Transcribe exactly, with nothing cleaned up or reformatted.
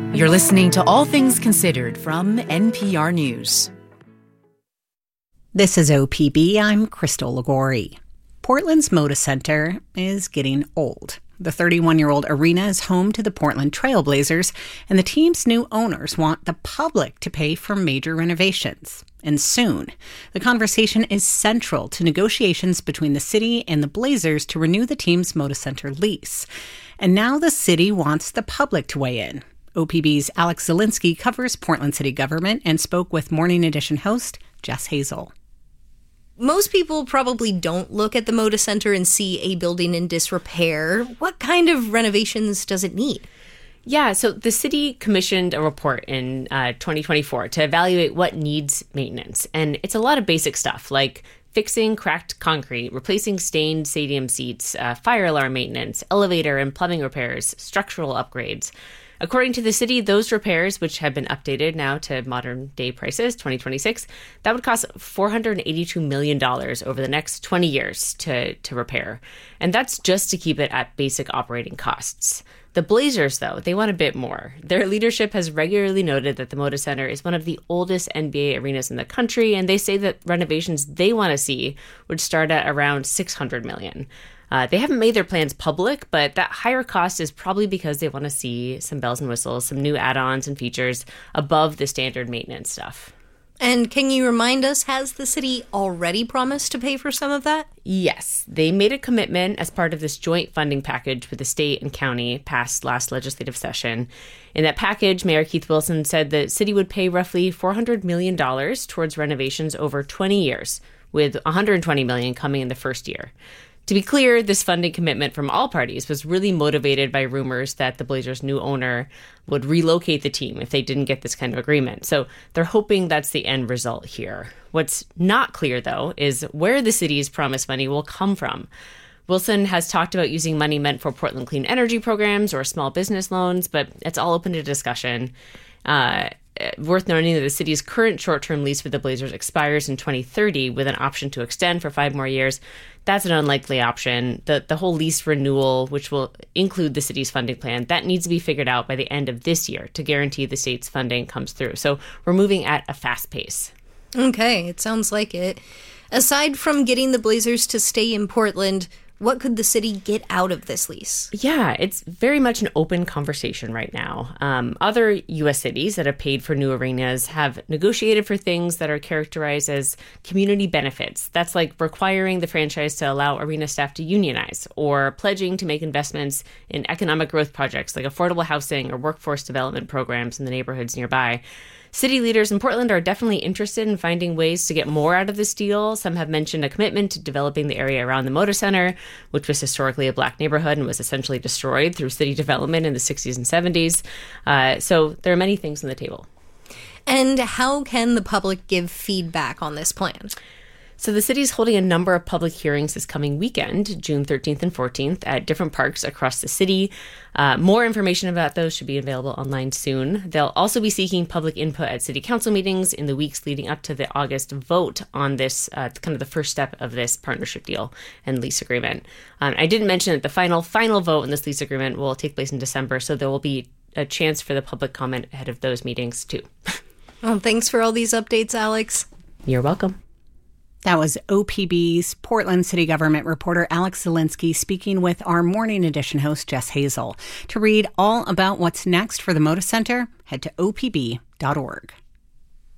You're listening to All Things Considered from N P R News. This is O P B. I'm Crystal Ligori. Portland's Moda Center is getting old. The thirty-one-year-old arena is home to the Portland Trail Blazers, and the team's new owners want the public to pay for major renovations. And soon. The conversation is central to negotiations between the city and the Blazers to renew the team's Moda Center lease. And now the city wants the public to weigh in. O P B's Alex Zielinski covers Portland city government and spoke with Morning Edition host Jess Hazel. Most people probably don't look at the Moda Center and see a building in disrepair. What kind of renovations does it need? Yeah, so the city commissioned a report in uh, twenty twenty-four to evaluate what needs maintenance. And it's a lot of basic stuff like fixing cracked concrete, replacing stained stadium seats, uh, fire alarm maintenance, elevator and plumbing repairs, structural upgrades. According to the city, those repairs, which have been updated now to modern day prices, twenty twenty-six, that would cost four hundred eighty-two million dollars over the next twenty years to, to repair. And that's just to keep it at basic operating costs. The Blazers, though, they want a bit more. Their leadership has regularly noted that the Moda Center is one of the oldest N B A arenas in the country, and they say that renovations they want to see would start at around six hundred million dollars. Uh, they haven't made their plans public, but that higher cost is probably because they want to see some bells and whistles, some new add-ons and features above the standard maintenance stuff. And can you remind us, has the city already promised to pay for some of that? Yes. They made a commitment as part of this joint funding package with the state and county passed last legislative session. In that package, Mayor Keith Wilson said the city would pay roughly four hundred million dollars towards renovations over twenty years, with one hundred twenty million dollars coming in the first year. To be clear, this funding commitment from all parties was really motivated by rumors that the Blazers' new owner would relocate the team if they didn't get this kind of agreement. So they're hoping that's the end result here. What's not clear, though, is where the city's promised money will come from. Wilson has talked about using money meant for Portland clean energy programs or small business loans, but it's all open to discussion. Uh, Worth noting that the city's current short-term lease with the Blazers expires in twenty thirty with an option to extend for five more years. That's an unlikely option. The the whole lease renewal, which will include the city's funding plan, that needs to be figured out by the end of this year to guarantee the state's funding comes through. So we're moving at a fast pace. Okay, it sounds like it. Aside from getting the Blazers to stay in Portland, what could the city get out of this lease? Yeah, it's very much an open conversation right now. Um, other U S cities that have paid for new arenas have negotiated for things that are characterized as community benefits. That's like requiring the franchise to allow arena staff to unionize or pledging to make investments in economic growth projects like affordable housing or workforce development programs in the neighborhoods nearby. City leaders in Portland are definitely interested in finding ways to get more out of this deal. Some have mentioned a commitment to developing the area around the Moda Center, which was historically a black neighborhood and was essentially destroyed through city development in the sixties and seventies. Uh, so there are many things on the table. And how can the public give feedback on this plan? So the city's holding a number of public hearings this coming weekend, June thirteenth and fourteenth, at different parks across the city. Uh, more information about those should be available online soon. They'll also be seeking public input at city council meetings in the weeks leading up to the August vote on this, uh, kind of the first step of this partnership deal and lease agreement. Um, I didn't mention that the final, final vote in this lease agreement will take place in December, so there will be a chance for the public comment ahead of those meetings too. Well, thanks for all these updates, Alex. You're welcome. That was O P B's Portland City Government reporter Alex Zielinski speaking with our Morning Edition host Jess Hazel. To read all about what's next for the Moda Center, head to O P B dot org.